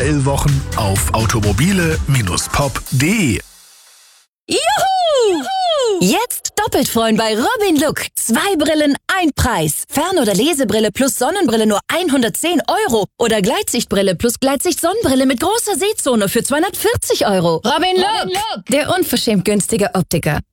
Modellwochen auf automobile-pop.de. Juhu! Jetzt doppelt freuen bei Robin Look. 2 Brillen, 1 Preis. Fern- oder Lesebrille plus Sonnenbrille nur 110 €. Oder Gleitsichtbrille plus Gleitsicht-Sonnenbrille mit großer Sehzone für 240 €. Robin Look, der unverschämt günstige Optiker.